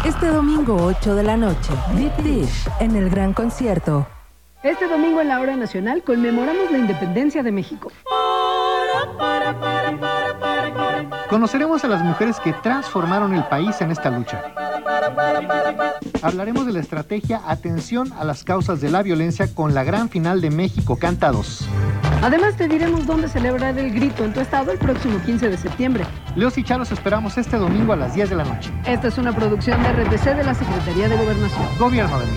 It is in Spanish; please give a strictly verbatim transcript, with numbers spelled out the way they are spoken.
Este domingo ocho de la noche, Deep Dish en el Gran Concierto. Este domingo en la Hora Nacional conmemoramos la independencia de México. Conoceremos a las mujeres que transformaron el país en esta lucha. Hablaremos de la estrategia Atención a las causas de la violencia con la gran final de México Canta dos. Además te diremos dónde celebrar el grito en tu estado el próximo quince de septiembre. Leos y Charos esperamos este domingo a las diez de la noche. Esta es una producción de R T C de la Secretaría de Gobernación. Gobierno de México.